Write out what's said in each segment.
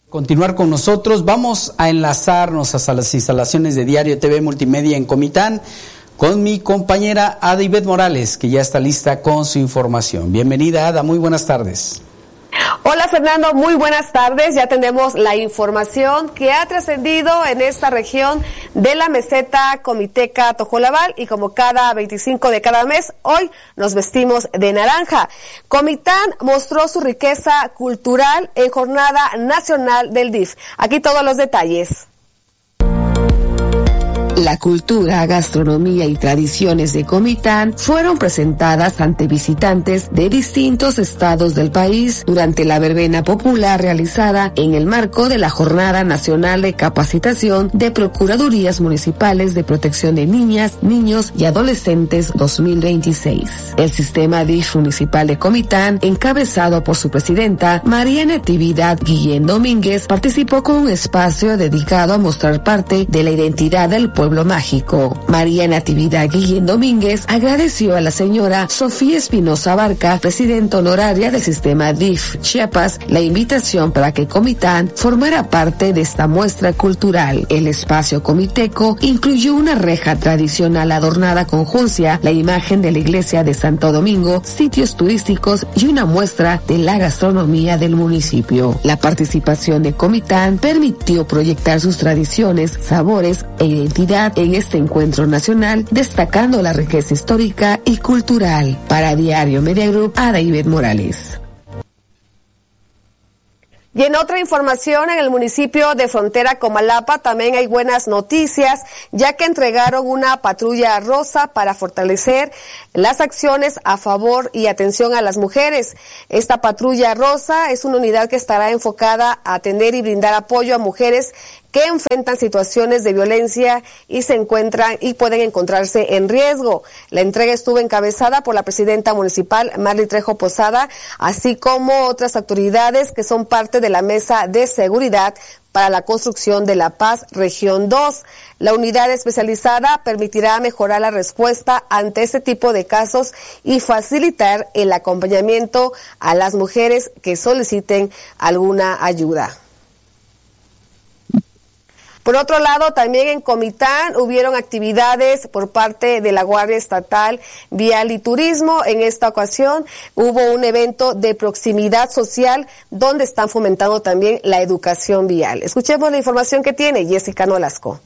Continuar con nosotros, vamos a enlazarnos hasta las instalaciones de Diario TV Multimedia en Comitán con mi compañera Ada Ivette Morales, que ya está lista con su información. Bienvenida, Ada, muy buenas tardes. Hola Fernando, muy buenas tardes. Ya tenemos la información que ha trascendido en esta región de la meseta comiteca Tojolabal, y como cada 25 de cada mes, hoy nos vestimos de naranja. Comitán mostró su riqueza cultural en Jornada Nacional del DIF. Aquí todos los detalles. La cultura, gastronomía y tradiciones de Comitán fueron presentadas ante visitantes de distintos estados del país durante la verbena popular realizada en el marco de la Jornada Nacional de Capacitación de Procuradurías Municipales de Protección de Niñas, Niños y Adolescentes 2026. El sistema DIF municipal de Comitán, encabezado por su presidenta, María Natividad Guillén Domínguez, participó con un espacio dedicado a mostrar parte de la identidad del pueblo mágico. María Natividad Guillén Domínguez agradeció a la señora Sofía Espinosa Barca, presidenta honoraria del sistema DIF Chiapas, la invitación para que Comitán formara parte de esta muestra cultural. El espacio comiteco incluyó una reja tradicional adornada con juncia, la imagen de la iglesia de Santo Domingo, sitios turísticos y una muestra de la gastronomía del municipio. La participación de Comitán permitió proyectar sus tradiciones, sabores e identidad en este encuentro nacional, destacando la riqueza histórica y cultural. Para Diario Media Group, Ada Ivette Morales. Y en otra información, en el municipio de Frontera Comalapa también hay buenas noticias, ya que entregaron una patrulla rosa para fortalecer las acciones a favor y atención a las mujeres. Esta patrulla rosa es una unidad que estará enfocada a atender y brindar apoyo a mujeres que enfrentan situaciones de violencia y se encuentran y pueden encontrarse en riesgo. La entrega estuvo encabezada por la presidenta municipal, Marly Trejo Posada, así como otras autoridades que son parte de la Mesa de Seguridad para la Construcción de la Paz, Región 2. La unidad especializada permitirá mejorar la respuesta ante este tipo de casos y facilitar el acompañamiento a las mujeres que soliciten alguna ayuda. Por otro lado, también en Comitán hubieron actividades por parte de la Guardia Estatal Vial y Turismo. En esta ocasión hubo un evento de proximidad social donde están fomentando también la educación vial. Escuchemos la información que tiene Jessica Nolasco.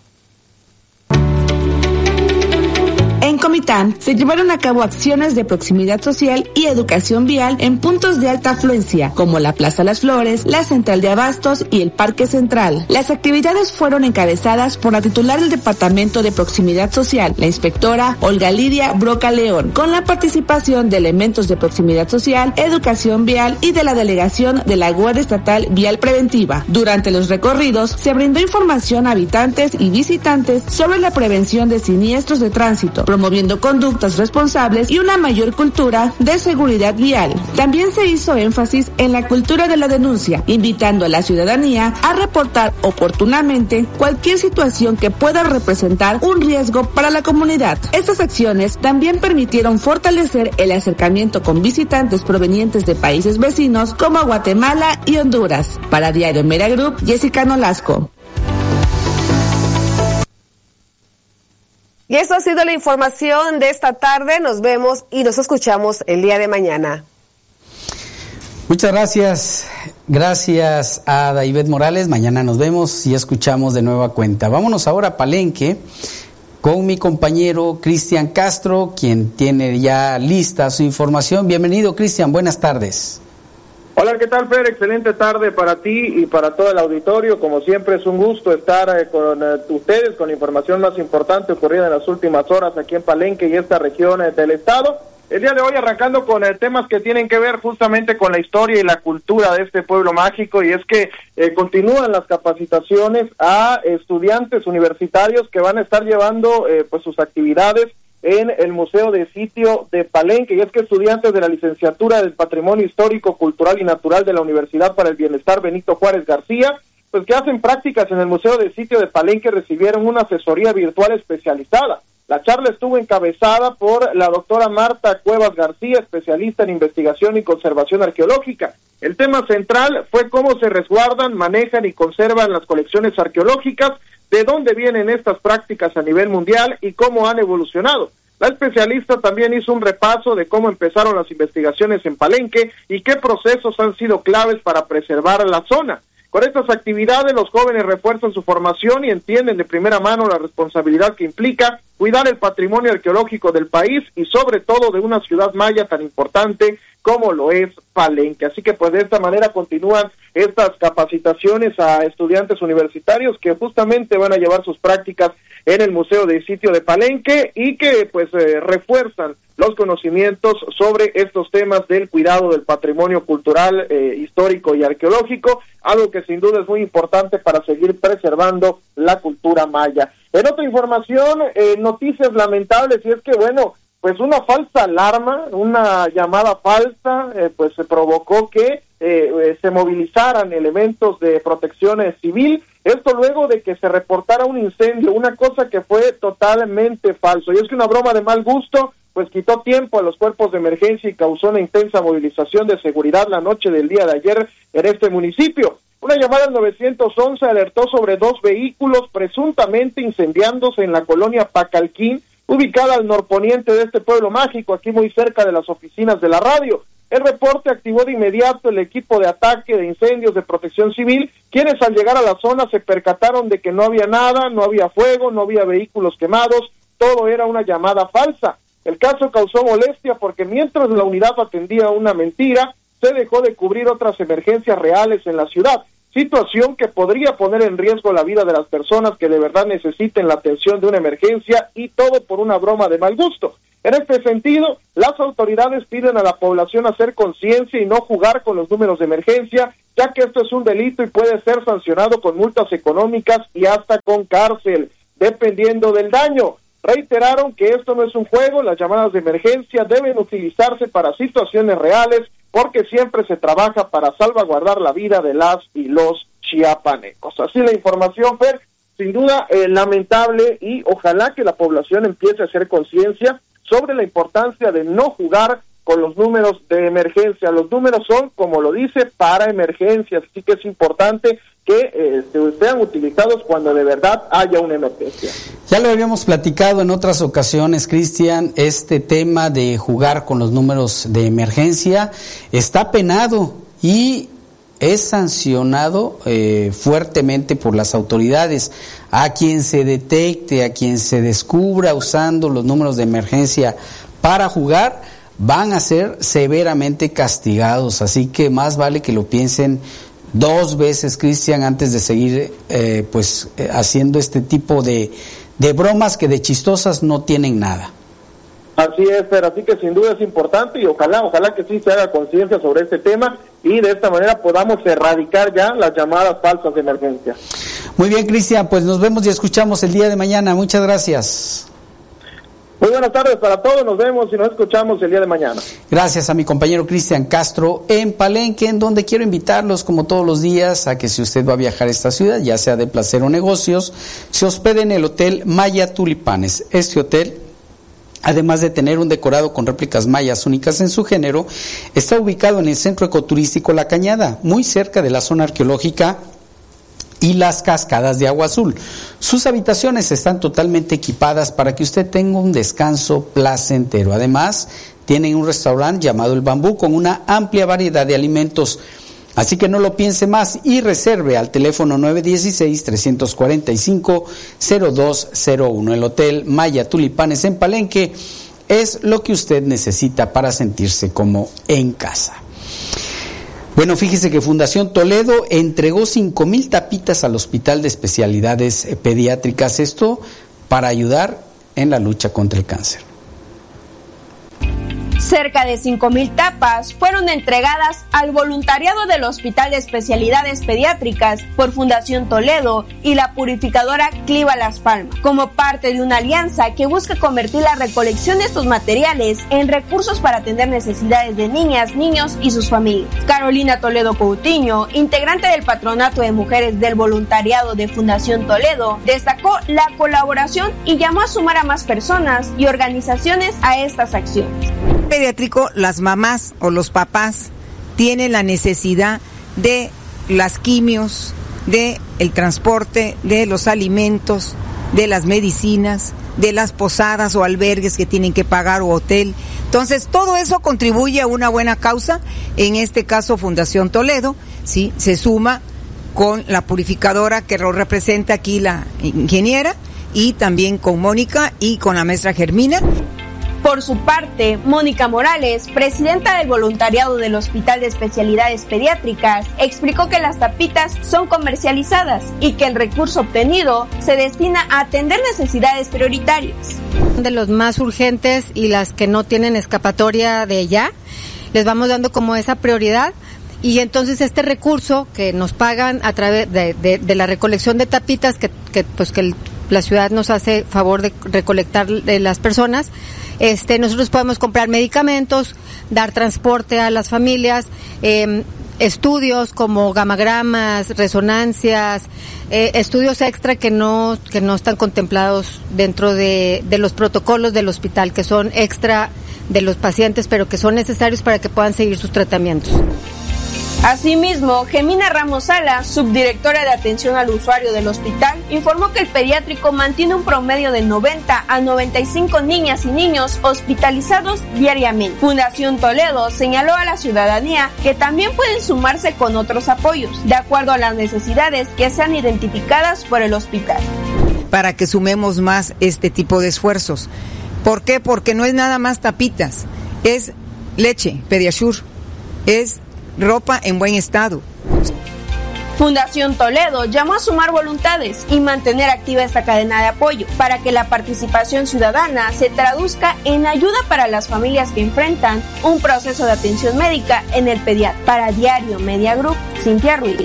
En Comitán se llevaron a cabo acciones de proximidad social y educación vial en puntos de alta afluencia, como la Plaza Las Flores, la Central de Abastos y el Parque Central. Las actividades fueron encabezadas por la titular del Departamento de Proximidad Social, la inspectora Olga Lidia Broca León, con la participación de elementos de proximidad social, educación vial y de la delegación de la Guardia Estatal Vial Preventiva. Durante los recorridos se brindó información a habitantes y visitantes sobre la prevención de siniestros de tránsito, promoviendo conductas responsables y una mayor cultura de seguridad vial. También se hizo énfasis en la cultura de la denuncia, invitando a la ciudadanía a reportar oportunamente cualquier situación que pueda representar un riesgo para la comunidad. Estas acciones también permitieron fortalecer el acercamiento con visitantes provenientes de países vecinos como Guatemala y Honduras. Para Diario Media Group, Jessica Nolasco. Y eso ha sido la información de esta tarde. Nos vemos y nos escuchamos el día de mañana. Muchas gracias. Gracias a Ada Ivette Morales. Mañana nos vemos y escuchamos de nueva cuenta. Vámonos ahora a Palenque con mi compañero Cristian Castro, quien tiene ya lista su información. Bienvenido, Cristian. Buenas tardes. Hola, ¿qué tal, Fer? Excelente tarde para ti y para todo el auditorio. Como siempre, es un gusto estar con ustedes con la información más importante ocurrida en las últimas horas aquí en Palenque y esta región del estado. El día de hoy arrancando con temas que tienen que ver justamente con la historia y la cultura de este pueblo mágico, y es que continúan las capacitaciones a estudiantes universitarios que van a estar llevando pues sus actividades en el Museo de Sitio de Palenque, y es que estudiantes de la licenciatura del Patrimonio Histórico, Cultural y Natural de la Universidad para el Bienestar Benito Juárez García, pues que hacen prácticas en el Museo de Sitio de Palenque, recibieron una asesoría virtual especializada. La charla estuvo encabezada por la doctora Marta Cuevas García, especialista en investigación y conservación arqueológica. El tema central fue cómo se resguardan, manejan y conservan las colecciones arqueológicas, de dónde vienen estas prácticas a nivel mundial y cómo han evolucionado. La especialista también hizo un repaso de cómo empezaron las investigaciones en Palenque y qué procesos han sido claves para preservar la zona. Con estas actividades, los jóvenes refuerzan su formación y entienden de primera mano la responsabilidad que implica cuidar el patrimonio arqueológico del país y sobre todo de una ciudad maya tan importante como lo es Palenque. Así que pues de esta manera continúan estas capacitaciones a estudiantes universitarios que justamente van a llevar sus prácticas en el Museo del Sitio de Palenque y que pues refuerzan los conocimientos sobre estos temas del cuidado del patrimonio cultural, histórico y arqueológico, algo que sin duda es muy importante para seguir preservando la cultura maya. En otra información, noticias lamentables, y es que bueno, pues una falsa alarma, una llamada falsa, pues se provocó que se movilizaran elementos de protección civil, esto luego de que se reportara un incendio, una cosa que fue totalmente falso, y es que una broma de mal gusto pues quitó tiempo a los cuerpos de emergencia y causó una intensa movilización de seguridad la noche del día de ayer en este municipio. Una llamada al 911 alertó sobre 2 vehículos presuntamente incendiándose en la colonia Pacalquín, ubicada al norponiente de este pueblo mágico, aquí muy cerca de las oficinas de la radio. El reporte activó de inmediato el equipo de ataque de incendios de protección civil, quienes al llegar a la zona se percataron de que no había nada, no había fuego, no había vehículos quemados, todo era una llamada falsa. El caso causó molestia porque mientras la unidad atendía una mentira, se dejó de cubrir otras emergencias reales en la ciudad, situación que podría poner en riesgo la vida de las personas que de verdad necesiten la atención de una emergencia y todo por una broma de mal gusto. En este sentido, las autoridades piden a la población hacer conciencia y no jugar con los números de emergencia, ya que esto es un delito y puede ser sancionado con multas económicas y hasta con cárcel, dependiendo del daño. Reiteraron que esto no es un juego, las llamadas de emergencia deben utilizarse para situaciones reales, porque siempre se trabaja para salvaguardar la vida de las y los chiapanecos. Así la información, Fer, sin duda lamentable, y ojalá que la población empiece a hacer conciencia sobre la importancia de no jugar con los números de emergencia. Los números son, como lo dice, para emergencias, así que es importante que sean utilizados cuando de verdad haya una emergencia. Ya lo habíamos platicado en otras ocasiones, Cristian, este tema de jugar con los números de emergencia está penado y es sancionado fuertemente por las autoridades. A quien se detecte, a quien se descubra usando los números de emergencia para jugar, van a ser severamente castigados, así que más vale que lo piensen 2 veces, Cristian, antes de seguir haciendo este tipo de bromas que de chistosas no tienen nada. Así es, pero así que sin duda es importante y ojalá que sí se haga conciencia sobre este tema y de esta manera podamos erradicar ya las llamadas falsas de emergencia. Muy bien, Cristian, pues nos vemos y escuchamos el día de mañana. Muchas gracias. Muy buenas tardes para todos, nos vemos y nos escuchamos el día de mañana. Gracias a mi compañero Cristian Castro en Palenque, en donde quiero invitarlos como todos los días a que si usted va a viajar a esta ciudad, ya sea de placer o negocios, se hospede en el Hotel Maya Tulipanes. Este hotel, además de tener un decorado con réplicas mayas únicas en su género, está ubicado en el centro ecoturístico La Cañada, muy cerca de la zona arqueológica y las cascadas de agua azul. Sus habitaciones están totalmente equipadas para que usted tenga un descanso placentero. Además, tienen un restaurante llamado El Bambú con una amplia variedad de alimentos. Así que no lo piense más y reserve al teléfono 916-345-0201. El Hotel Maya Tulipanes en Palenque es lo que usted necesita para sentirse como en casa. Bueno, fíjese que Fundación Toledo entregó 5,000 tapitas al Hospital de Especialidades Pediátricas, esto para ayudar en la lucha contra el cáncer. Cerca de 5,000 tapas fueron entregadas al voluntariado del Hospital de Especialidades Pediátricas por Fundación Toledo y la purificadora Cliva Las Palmas, como parte de una alianza que busca convertir la recolección de estos materiales en recursos para atender necesidades de niñas, niños y sus familias. Carolina Toledo Coutinho, integrante del Patronato de Mujeres del Voluntariado de Fundación Toledo, destacó la colaboración y llamó a sumar a más personas y organizaciones a estas acciones. Pediátrico, las mamás o los papás tienen la necesidad de las quimios, de el transporte, de los alimentos, de las medicinas, de las posadas o albergues que tienen que pagar o hotel. Entonces, todo eso contribuye a una buena causa. En este caso, Fundación Toledo, sí, se suma con la purificadora que lo representa aquí la ingeniera, y también con Mónica y con la maestra Germina. Por su parte, Mónica Morales, presidenta del voluntariado del Hospital de Especialidades Pediátricas, explicó que las tapitas son comercializadas y que el recurso obtenido se destina a atender necesidades prioritarias. De los más urgentes y las que no tienen escapatoria de ya, les vamos dando como esa prioridad. Y entonces este recurso que nos pagan a través de la recolección de tapitas que la ciudad nos hace favor de recolectar de las personas, nosotros podemos comprar medicamentos, dar transporte a las familias, estudios como gamagramas, resonancias, estudios extra que no están contemplados dentro de los protocolos del hospital, que son extra de los pacientes, pero que son necesarios para que puedan seguir sus tratamientos. Asimismo, Gemina Ramos Sala, subdirectora de atención al usuario del hospital, informó que el pediátrico mantiene un promedio de 90 a 95 niñas y niños hospitalizados diariamente. Fundación Toledo señaló a la ciudadanía que también pueden sumarse con otros apoyos, de acuerdo a las necesidades que sean identificadas por el hospital. Para que sumemos más este tipo de esfuerzos. ¿Por qué? Porque no es nada más tapitas, es leche, Pediasure, es ropa en buen estado. Fundación Toledo llamó a sumar voluntades y mantener activa esta cadena de apoyo para que la participación ciudadana se traduzca en ayuda para las familias que enfrentan un proceso de atención médica en el pediatra. Para Diario Media Group, Cintia Ruiz.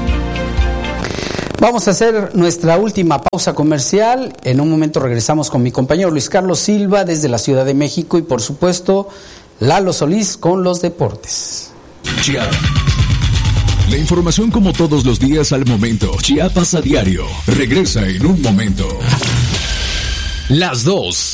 Vamos a hacer nuestra última pausa comercial. En un momento regresamos con mi compañero Luis Carlos Silva desde la Ciudad de México y, por supuesto, Lalo Solís con los deportes. Chiapas. La información como todos los días al momento. Chiapas a diario. Regresa en un momento. Las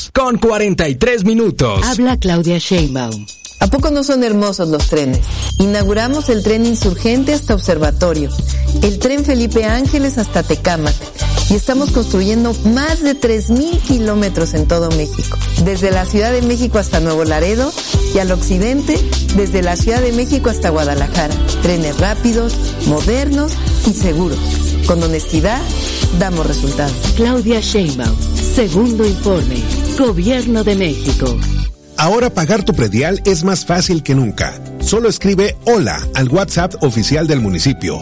2:43. Habla Claudia Sheinbaum. ¿A poco no son hermosos los trenes? Inauguramos el tren Insurgente hasta Observatorio, el tren Felipe Ángeles hasta Tecámac, y estamos construyendo más de 3,000 kilómetros en todo México, desde la Ciudad de México hasta Nuevo Laredo, y al occidente, desde la Ciudad de México hasta Guadalajara. Trenes rápidos, modernos y seguros. Con honestidad, damos resultados. Claudia Sheinbaum, segundo informe, Gobierno de México. Ahora pagar tu predial es más fácil que nunca. Solo escribe hola al WhatsApp oficial del municipio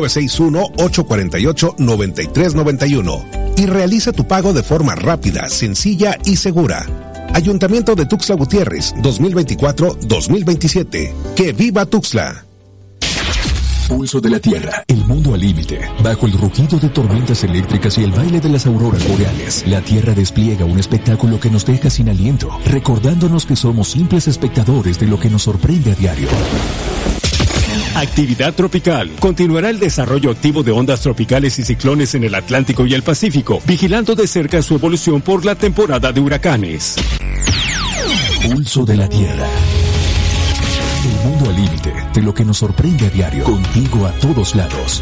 961-848-9391 y realiza tu pago de forma rápida, sencilla y segura. Ayuntamiento de Tuxtla Gutiérrez, 2024-2027. ¡Que viva Tuxtla! Pulso de la Tierra, el mundo al límite. Bajo el rugido de tormentas eléctricas y el baile de las auroras boreales, la Tierra despliega un espectáculo que nos deja sin aliento, recordándonos que somos simples espectadores de lo que nos sorprende a diario. Actividad tropical. Continuará el desarrollo activo de ondas tropicales y ciclones en el Atlántico y el Pacífico, vigilando de cerca su evolución por la temporada de huracanes. Pulso de la Tierra. El mundo al límite de lo que nos sorprende a diario. Contigo a todos lados.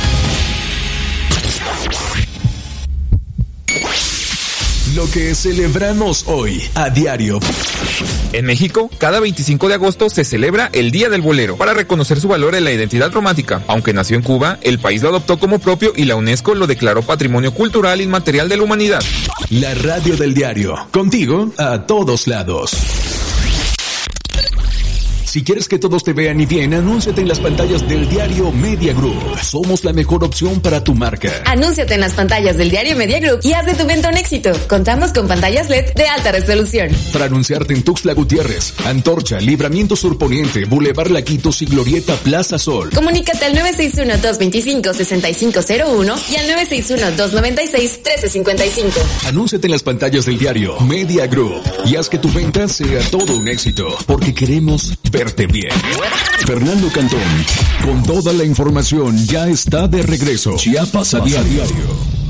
Lo que celebramos hoy a diario. En México, cada 25 de agosto se celebra el Día del Bolero para reconocer su valor en la identidad romántica. Aunque nació en Cuba, el país lo adoptó como propio y la UNESCO lo declaró Patrimonio Cultural Inmaterial de la Humanidad. La radio del diario. Contigo a todos lados. Si quieres que todos te vean y bien, anúnciate en las pantallas del diario Media Group. Somos la mejor opción para tu marca. Anúnciate en las pantallas del diario Media Group y haz de tu venta un éxito. Contamos con pantallas LED de alta resolución. Para anunciarte en Tuxtla Gutiérrez, Antorcha, Libramiento Sur Poniente, Boulevard Laquitos y Glorieta Plaza Sol. Comunícate al 961-225-6501 y al 961-296-1355. Anúnciate en las pantallas del diario Media Group y haz que tu venta sea todo un éxito, porque queremos verte bien. Fernando Cantón, con toda la información, ya está de regreso. Chiapas a diario.